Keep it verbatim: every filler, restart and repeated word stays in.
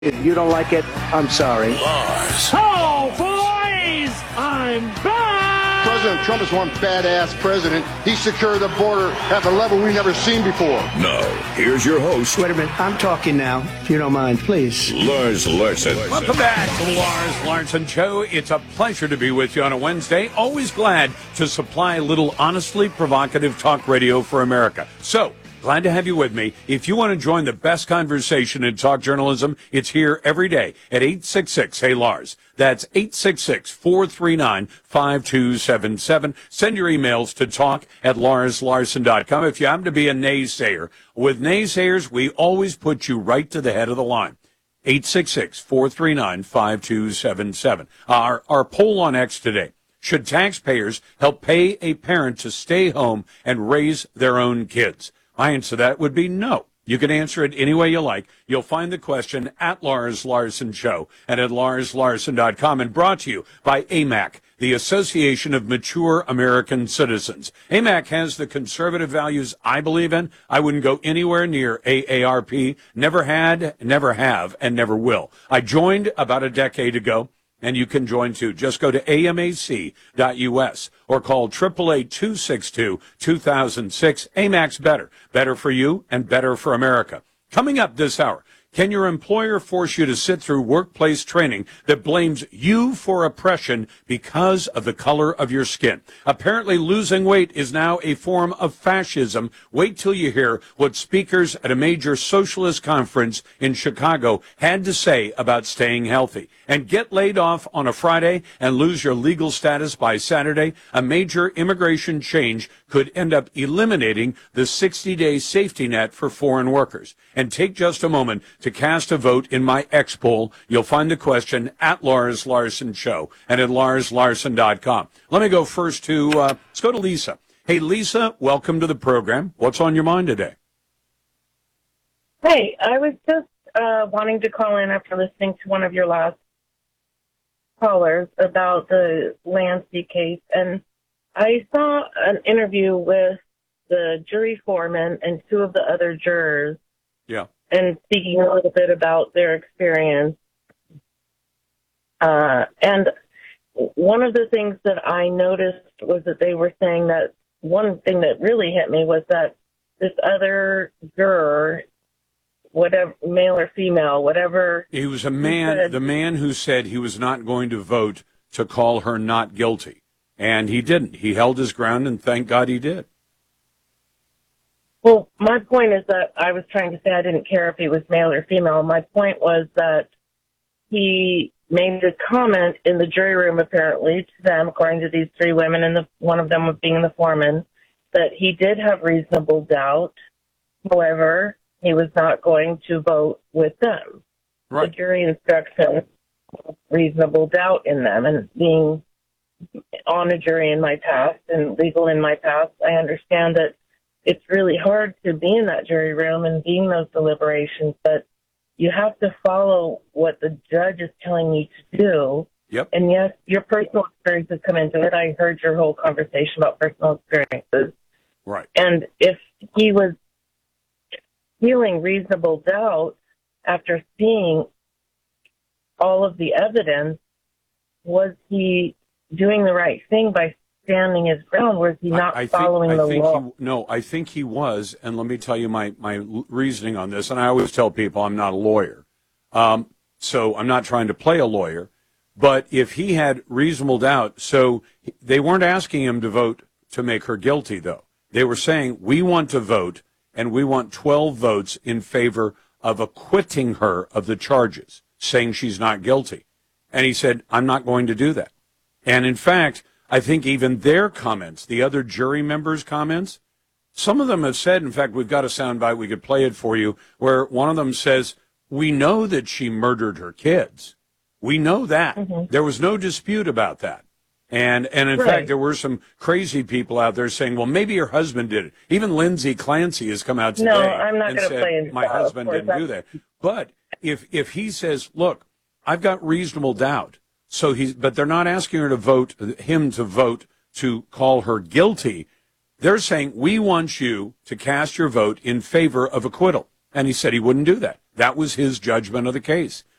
If you don't like it, I'm sorry. Lars. Oh, boys! I'm back! President Trump is one badass president. He secured the border at the level we've never seen before. No, here's your host. Wait a minute, I'm talking now, if you don't mind, please. Lars Larson. Welcome back to the Lars Larson Show. It's a pleasure to be with you on a Wednesday. Always glad to supply a little honestly provocative talk radio for America. So, glad to have you with me. If you want to join the best conversation in talk journalism, it's here every day at eight six six, hey Lars. That's eight six six, four three nine, five two seven seven. Send your emails to talk at lars larson dot com. If you happen to be a naysayer, with naysayers, we always put you right to the head of the line. eight six six, four three nine, five two seven seven. Our, our poll on X today. Should taxpayers help pay a parent to stay home and raise their own kids? My answer to that would be no. You can answer it any way you like. You'll find the question at Lars Larson Show and at lars larson dot com, and brought to you by A M A C, the Association of Mature American Citizens. A M A C has the conservative values I believe in. I wouldn't go anywhere near A A R P. Never had, never have, and never will. I joined about a decade ago. And you can join too. Just go to A M A C dot U S or call eight eight eight, two six two, two thousand six. A M A C's better. Better for you and better for America. Coming up this hour, can your employer force you to sit through workplace training that blames you for oppression because of the color of your skin? Apparently, losing weight is now a form of fascism. Wait till you hear what speakers at a major socialist conference in Chicago had to say about staying healthy. And get laid off on a Friday and lose your legal status by Saturday. A major immigration change could end up eliminating the sixty-day safety net for foreign workers. And take just a moment to cast a vote in my X poll. You'll find the question at Lars Larson Show and at lars larson dot com. Let me go first to, uh, let's go to Lisa. Hey, Lisa, welcome to the program. What's on your mind today? Hey, I was just uh, wanting to call in after listening to one of your last callers about the Lancey case, and I saw an interview with the jury foreman and two of the other jurors. Yeah. And speaking a little bit about their experience. Uh, and one of the things that I noticed was that they were saying that one thing that really hit me was that this other juror, whatever, male or female, whatever. He was a man, said, the man who said he was not going to vote to call her not guilty. And he didn't. He held his ground, and thank God he did. Well, my point is that I was trying to say I didn't care if he was male or female. My point was that he made a comment in the jury room, apparently, to them, according to these three women, and the, one of them was being the foreman, that he did have reasonable doubt. However, he was not going to vote with them. Right. The jury instructions, reasonable doubt in them. And being on a jury in my past and legal in my past, I understand that it's really hard to be in that jury room and be in those deliberations, but you have to follow what the judge is telling you to do. Yep. And yes, your personal experiences come into it. I heard your whole conversation about personal experiences. Right. And if he was feeling reasonable doubt after seeing all of the evidence, was he doing the right thing by standing his ground? Was he not I, I following think, I the think law? He, no, I think he was, and let me tell you my, my reasoning on this, and I always tell people I'm not a lawyer, um, so I'm not trying to play a lawyer, but if he had reasonable doubt, so they weren't asking him to vote to make her guilty, though. They were saying, we want to vote, and we want twelve votes in favor of acquitting her of the charges, saying she's not guilty. And he said, I'm not going to do that. And in fact, I think even their comments, the other jury members' comments, some of them have said, in fact, we've got a soundbite, we could play it for you, where one of them says, we know that she murdered her kids. We know that. Mm-hmm. There was no dispute about that. And and in right. fact, there were some crazy people out there saying, well, maybe her husband did it. Even Lindsay Clancy has come out today no, I'm not and said, play my style, husband didn't do that. But if if he says, look, I've got reasonable doubt, so he's, but they're not asking her to vote, him to vote to call her guilty. They're saying, we want you to cast your vote in favor of acquittal. And he said he wouldn't do that. That was his judgment of the case.